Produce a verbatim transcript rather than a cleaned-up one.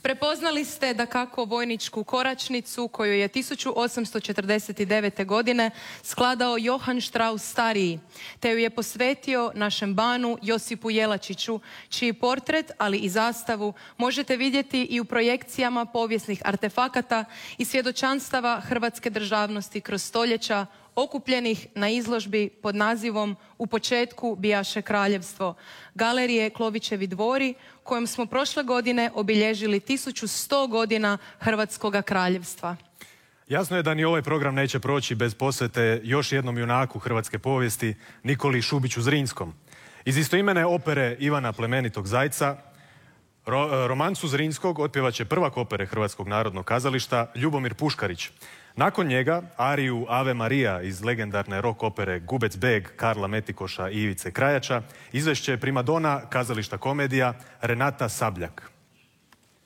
Prepoznali ste da kako vojničku koračnicu koju je tisuću osamsto četrdeset devete. godine skladao Johann Strauss stariji, te ju je posvetio našem banu Josipu Jelačiću, čiji portret, ali i zastavu možete vidjeti i u projekcijama povijesnih artefakata i svjedočanstava hrvatske državnosti kroz stoljeća, okupljenih na izložbi pod nazivom "U početku bijaše kraljevstvo" galerije Klovićevi dvori, kojom smo prošle godine obilježili tisuću sto godina Hrvatskoga kraljevstva. Jasno je da ni ovaj program neće proći bez posvete još jednom junaku hrvatske povijesti, Nikoli Šubiću Zrinskom. Iz istoimene opere Ivana plemenitog Zajca, ro romancu Zrinskog otpjevat će prvak opere Hrvatskog narodnog kazališta Ljubomir Puškarić. Nakon njega ariju Ave Maria iz legendarne rock opere Gubec beg Karla Metikoša i Ivice Krajača izvešće primadona kazališta komedija Renata Sabljak.